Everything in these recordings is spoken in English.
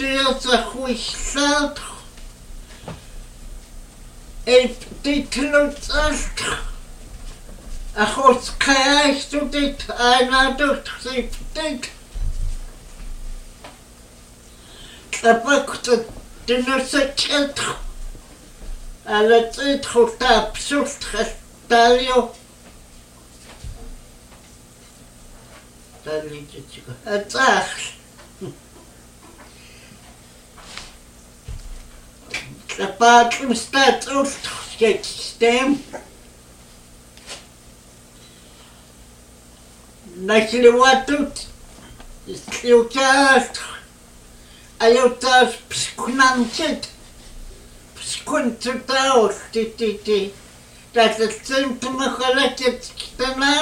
Deus a chwyllad. Eif ditlwtsalt. Achos caeth tu dit ainadwt siftig. Tlapag dyn nhw sychyd. Ala tyd chwrt abswrt chastalio. Dali jytigo. A dach. Tlapag ym stad wrth sgeg stem. Naix liwadwt. Ysliw galt. Ayaw tas psgwnantyd. Psgwntw dawr. Di. Dall y llym tymachol gyda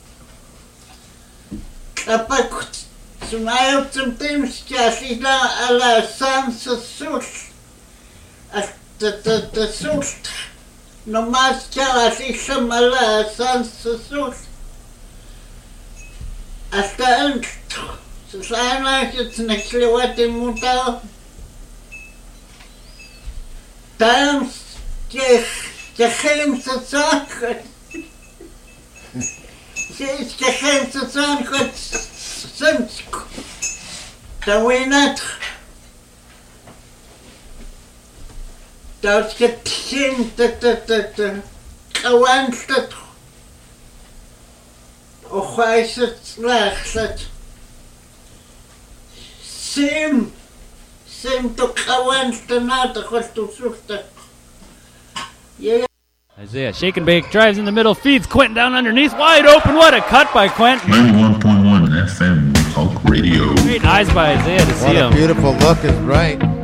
Tlapag ayaw tym sgall na ala sans y swll. A dy swll. No mas gael allan ala sans y swll. Asta yn sana gyda'n clywed dim mwydal. Dan gechyn sy'n sach. Gechyn sy'n sach oedd sy'n dawynad. Dawd gytyn cywan llyd. O chwaith y tlach. Sim do cywan llynad achos dwi'n swrta. Isaiah, shake and bake, drives in the middle, feeds Quentin down underneath, wide open. What a cut by Quentin. 91.1 FM Talk Radio. Great eyes by Isaiah to see him. What a beautiful look is right.